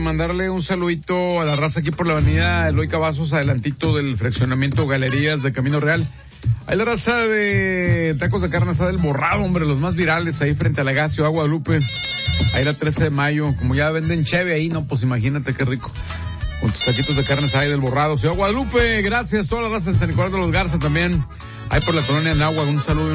mandarle un saludito a la raza aquí por la avenida Eloy Cavazos, adelantito del fraccionamiento Galerías de Camino Real. Hay la raza de tacos de carne asada del Borrado, hombre, los más virales ahí frente a la Gasio, Agua Guadalupe. Ahí la 13 de mayo, como ya venden cheve ahí, no, pues imagínate qué rico. Con tus taquitos de carne asada ahí del Borrado. Ciudad Guadalupe, gracias. Toda la raza de San Nicolás de los Garza también. Ahí por la colonia Anáhuac, un saludo.